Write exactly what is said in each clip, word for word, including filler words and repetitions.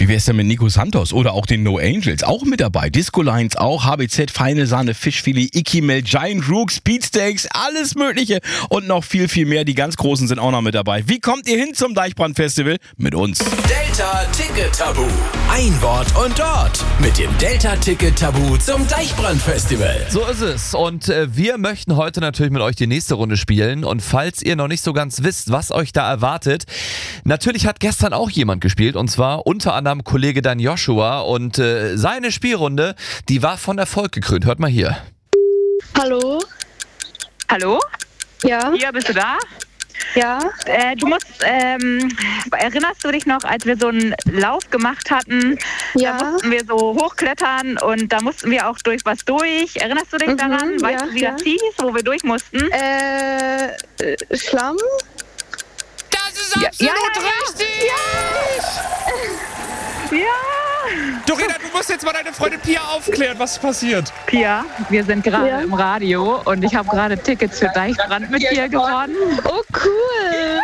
wär's denn mit Nico Santos oder auch den No Angels? Auch mit dabei. Disco Lines auch, H B Z, Feine Sahne, Fischfilet, Ikimel, Giant Rook, Speedsteaks, alles mögliche und noch viel, viel mehr. Die ganz Großen sind auch noch mit dabei. Wie kommt ihr hin zum Deichbrand-Festival? Mit uns. Delta Ticket Tabu. Ein Wort und dort mit dem Delta Ticket Tabu zum Deichbrand-Festival. So ist es. Und äh, wir möchten heute natürlich mit euch die nächste Runde spielen. Und falls ihr noch nicht so ganz wisst, was euch da erwartet, natürlich hat gestern auch jemand gespielt. Und zwar unter anderem Kollege Dan Joshua. Und äh, seine Spielrunde, die war von Erfolg gekrönt. Hört mal hier. Hallo? Hallo? Ja? Hier, bist du da? Ja? Äh, du musst, ähm, erinnerst du dich noch, als wir so einen Lauf gemacht hatten? Ja. Da mussten wir so hochklettern und da mussten wir auch durch was durch. Erinnerst du dich Mhm, daran? Weißt ja, du, wie ja. das hieß, wo wir durch mussten? Äh, äh, Schlamm? Das ist Ja, absolut ja, ja, richtig! Ja! Dorina, du musst jetzt mal deine Freundin Pia aufklären, was ist passiert. Pia, wir sind gerade Ja. im Radio und ich habe gerade Tickets für Deichbrand mit dir gewonnen. Oh, cool!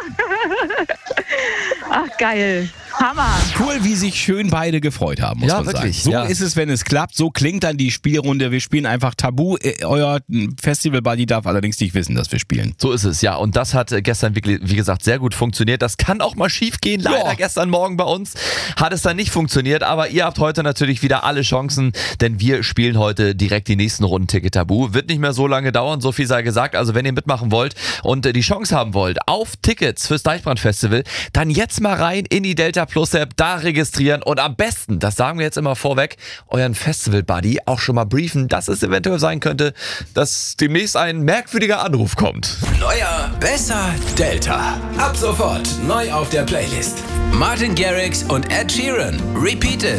Ach, geil. Hammer. Cool, wie sich schön beide gefreut haben, muss Ja, man wirklich, sagen. So ja. ist es, wenn es klappt. So klingt dann die Spielrunde. Wir spielen einfach Tabu. Äh, Euer Festival-Buddy darf allerdings nicht wissen, dass wir spielen. So ist es, ja. Und das hat äh, gestern, wirklich, wie gesagt, sehr gut funktioniert. Das kann auch mal schief gehen. Leider Ja. gestern Morgen bei uns hat es dann nicht funktioniert. Aber ihr habt heute natürlich wieder alle Chancen, denn wir spielen heute direkt die nächsten Runden Ticket Tabu. Wird nicht mehr so lange dauern, so viel sei gesagt. Also wenn ihr mitmachen wollt und äh, die Chance haben wollt auf Tickets fürs Deichbrand-Festival, dann jetzt mal rein in die Delta Plus App, da registrieren und am besten, das sagen wir jetzt immer vorweg, euren Festival-Buddy auch schon mal briefen, dass es eventuell sein könnte, dass demnächst ein merkwürdiger Anruf kommt. Neuer, besser, Delta. Ab sofort neu auf der Playlist. Martin Garrix und Ed Sheeran. Repeated.